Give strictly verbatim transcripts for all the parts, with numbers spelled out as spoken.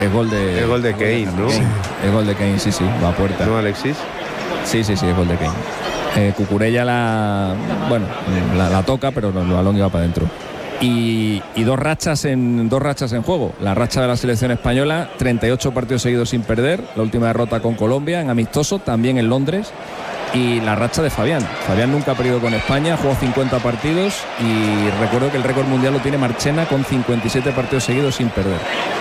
Es gol de... El gol de Kane, ¿no? Sí. El gol de Kane, sí, sí, va a puerta. ¿No, Alexis? Sí, sí, sí, es gol de Kane. Eh, Cucurella la... Bueno, la, la toca, pero el balón iba para adentro. Y, y dos rachas en dos rachas en juego. La racha de la selección española, treinta y ocho partidos seguidos sin perder. La última derrota con Colombia en amistoso, también en Londres. Y la racha de Fabián. Fabián nunca ha perdido con España, jugó cincuenta partidos y recuerdo que el récord mundial lo tiene Marchena con cincuenta y siete partidos seguidos sin perder.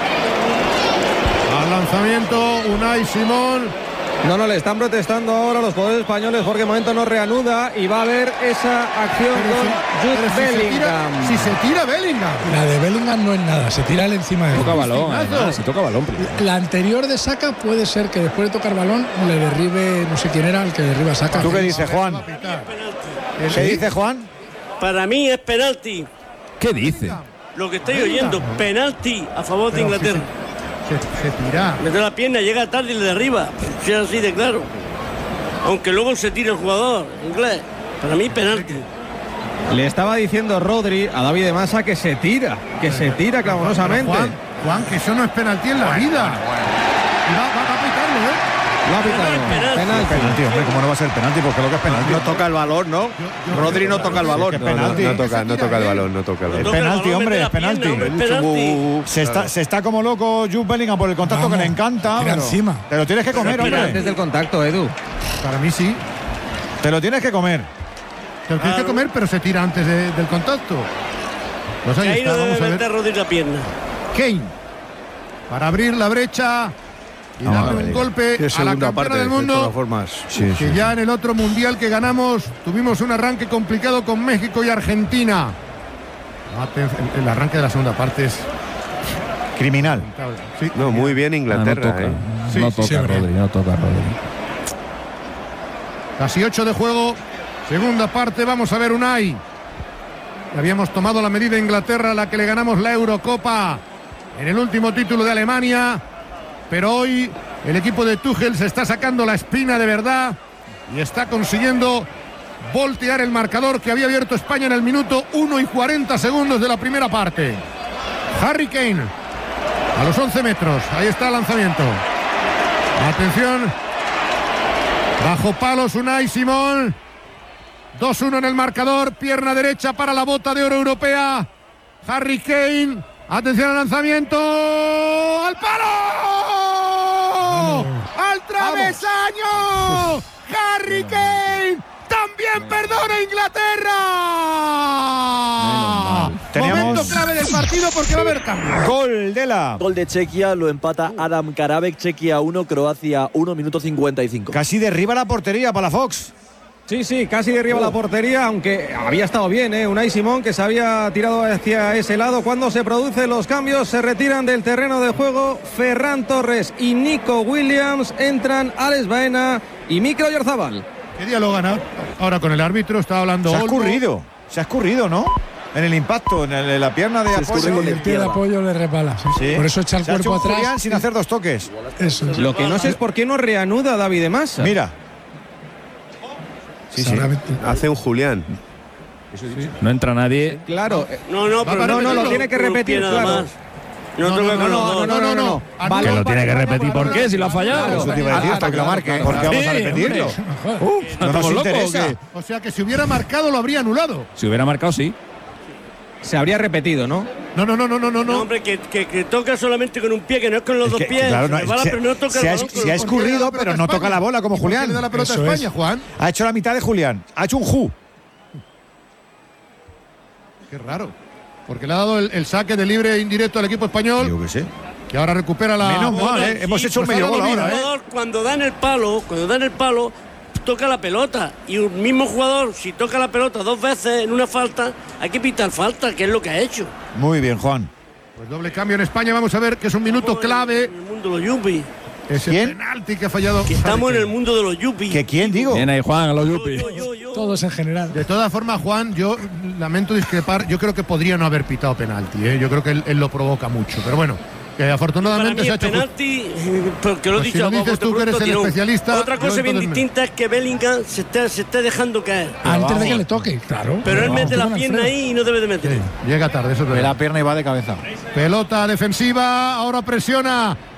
Al lanzamiento, Unai Simón. No, no, le están protestando ahora los jugadores españoles porque el momento no reanuda y va a haber esa acción Pero con si, Jude pero si se Bellingham. tira, si se tira Bellingham. La de Bellingham no es nada, se tira él encima de él. Toca balón, además, si toca balón primero. La anterior de Saka puede ser que después de tocar balón le derribe, no sé quién era el que derriba a Saka. ¿Tú qué dices, Juan? ¿Qué dice Juan? Para mí es penalti. ¿Qué dice? Lo que estoy oyendo, penalti a favor de Pero Inglaterra. Si se, se, se tira. Mete la pierna, llega tarde y le derriba. Si es así de claro. Aunque luego se tire el jugador inglés. Para mí penalti. Le estaba diciendo Rodri a David de Masa que se tira, que se tira clamorosamente. Juan, Juan, que eso no es penalti en la vida. Y va, va, va a pitarlo, ¿eh? Lo ha pitado. Penalti. Penalti. Penalti, hombre, ¿cómo no va a ser penalti? Porque lo que es penalti. No toca el balón, ¿no? Rodri no toca el balón. No, no, no toca, no toca el balón, no toca el Es balón. penalti, hombre, es penalti. penalti. Se está, se está como loco Jude Bellingham por el contacto Vamos, que le encanta. tira Pero encima. te lo tienes que comer, Tira hombre. antes del contacto, Edu. Para mí sí. Te lo tienes que comer. Te lo tienes que comer, pero se tira antes de, del contacto. Pues ahí, Ahí está, no debe vamos a meter ver. Rodri la pierna. Kane. Para abrir la brecha y Vamos a darle ver. un golpe Es a la segunda campeona parte, del de todas mundo. formas. Sí, Que ya en el otro mundial que ganamos tuvimos un arranque complicado con México y Argentina. Aten- El, el arranque de la segunda parte es Criminal. sí. No, muy bien Ah, no Inglaterra, toca, ¿eh? Sí, no sí, toca sí, verdad. Rodri, no toca Rodri. Casi ocho de juego. Segunda parte, vamos a ver Unai. Habíamos tomado la medida Inglaterra, a la que le ganamos la Eurocopa en el último título de Alemania. Pero hoy el equipo de Tuchel se está sacando la espina de verdad y está consiguiendo voltear el marcador que había abierto España en el minuto uno y cuarenta segundos de la primera parte. Harry Kane a los once metros. Ahí está el lanzamiento. Atención. Bajo palos Unai Simón. dos uno en el marcador. Pierna derecha para la bota de oro europea. Harry Kane. Atención al lanzamiento. ¡Al palo! ¡Al travesaño! ¡Harry Kane! ¡También perdona Inglaterra! Teníamos- Momento clave del partido porque va a haber cambio. Gol de la. Gol de Chequia, lo empata Adam Karabek, Chequia uno, Croacia uno, minuto cincuenta y cinco. Casi derriba la portería para la Fox. Sí, sí, casi derriba la portería, aunque había estado bien, ¿eh? Unai Simón, que se había tirado hacia ese lado. Cuando se producen los cambios, se retiran del terreno de juego Ferran Torres y Nico Williams. Entran Alex Baena y Mikel Oyarzabal. ¿Qué diálogo gana ahora con el árbitro? Está hablando Se ha Olmo. escurrido. Se ha escurrido, ¿no? En el impacto, en, el- en la pierna de Se escurre apoyo. con Y el pie de apoyo le resbala. sí. Sí. Por eso echa el Se ha hecho cuerpo un atrás. Julián sin hacer dos toques. Eso es. Lo que no sé es por qué no reanuda David de Masa. Mira. Sí, sí. Hace un Julián. No entra nadie. Claro, eh, No, no, Va, pero va, no, no, lo con- tiene que con un repetir, pie nada claro. más. No, No, toca no, con no, los no, dos. no, no, no. Balón Que lo tiene que para- repetir. ¿Por qué? Si lo ha fallado. Eso te iba a decir, hasta que lo marque. ¿Por qué vamos a Sí, repetirlo? hombre. Uf, no nos ¿Estamos locos o interesa. qué? O sea que si hubiera marcado lo habría anulado. Si hubiera marcado, sí. se habría repetido, ¿no? No, no, no, no, no, no. No, hombre, que, que, que toca solamente con un pie, que no es con los Es dos que, pies. claro, no, Se resbala, se- pero no toca se el ha- balón con se ha los- ¿Por qué le da escurrido, la pero pelota no a toca España? la bola como ¿Y por qué Julián. le da la pelota Eso a España, es. Juan? Ha hecho la mitad de Julián. Ha hecho un ju. Qué raro. Porque le ha dado el, el saque de libre indirecto al equipo español, Yo qué sé. que ahora recupera la. Menos mal, no, ¿eh? sí, Hemos hecho un pues medio ahora gol domina, ahora, El ¿eh? jugador, cuando dan el palo, cuando dan el palo, toca la pelota. Y un mismo jugador, si toca la pelota dos veces en una falta, hay que pitar falta, que es lo que ha hecho. Muy bien, Juan. Pues doble cambio en España. Vamos a ver que es un minuto clave. En el mundo de los yuppies. Ese ¿Quién? penalti que ha fallado. Que estamos en el mundo de los yuppies. ¿Que quién digo? Bien ahí, Juan, a los Yupi. Yo, yo, yo. Todos en general. De todas formas, Juan, yo lamento discrepar. Yo creo que podría no haber pitado penalti. ¿eh? Yo creo que él, él lo provoca mucho. Pero bueno, que Para afortunadamente mí se ha es hecho. penalti, porque lo he Pues si dicho lo a dices bote tú que eres pronto, el tirón. especialista, Otra yo cosa bien entonces me- distinta es que Bellingham se esté, se esté dejando caer. Antes de que le toque, claro. Pero él Vamos, mete la con pierna Alfredo. ahí y no debe de meter. Sí, llega tarde, eso es De verdad. la pierna y va de cabeza. Pelota defensiva, ahora presiona